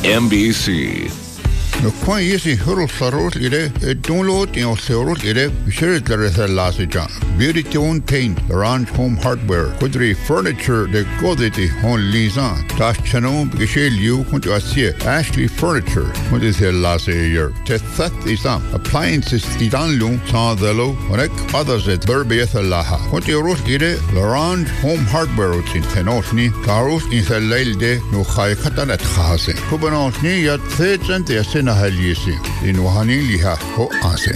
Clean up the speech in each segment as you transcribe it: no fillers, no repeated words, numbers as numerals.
NBC. No quan yesi hurul sarul ire download in sarul ire share the last jam beauty tone paint Orange Home Hardware kudri furniture de goditi hon lisan das channel bigel you want asie Ashley Furniture what is the last year te that isam appliances idanlu sadelo onek others at berbieth laha what you rus ire Orange Home Hardware in tenosni karus in the lelde no khay khatanet khase kubanosni yat thecent yasin Halyesi in Wahaniliha ho ase.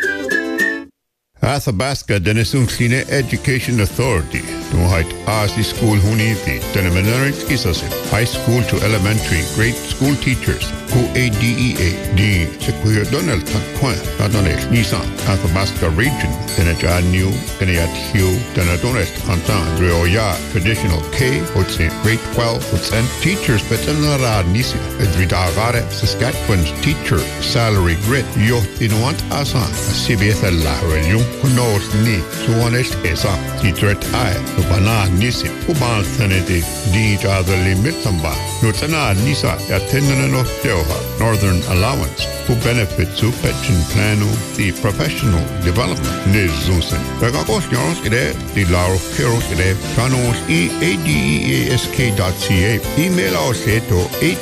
Athabasca Denisumsine Education Authority. Nuhait Asi School Huniti, Deneminarit Isase, high school to elementary, grade school teachers, who ADEA, D. Sequia Donald Tanquin, Adonel Nisan, Athabasca region, Denaja New, Denayat Hugh, Denadonet Kantan, Dreoya, traditional K, Hotse, grade 12, Hotsen, teachers, Betanara Nisi, Edvidagare, Saskatchewan's teacher, salary grid, Yot Inuant Asan, Sibeth Lahreju, who knows Ni, Suanesh Esa, teacher at I, Bana Nisi, Uban Senate, D. Jadali Mitsamba, Nutana Nisa, Yatinano Deoha, Northern Allowance, who benefits who pension plan the professional development, Nizusen. Begakos Yaros Ide, the Lauro Keros Ide, Chanos adeask.ca, email our to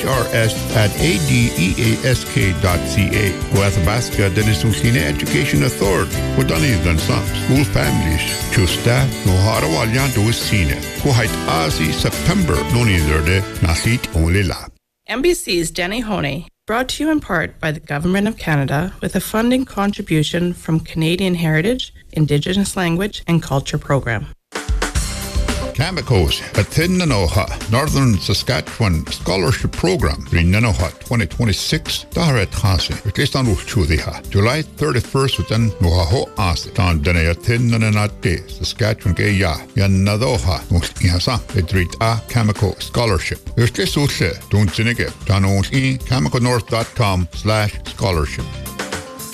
hrs@adeask.ca, Athabasca Denisumsine Education Authority, who done than some school families, to staff, no Harawalyan to Sine, who height Asi September, no neither de Nasit only la. NBC's Danny Honey, brought to you in part by the Government of Canada with a funding contribution from Canadian Heritage, Indigenous Language and Culture Program. Kamikos at Nanoha, Northern Saskatchewan Scholarship Program, Nanoha 2026, Daharet Hase, Kristan Chudiha, July 31st, within Nohaho As, Tan Denea Tinanate, Saskatchewan Gaya, Yanadoha, Mustiasa, Edrit A Kamiko Scholarship. There's this don't Zinige, Danos E, KamikoNorth.com/scholarship.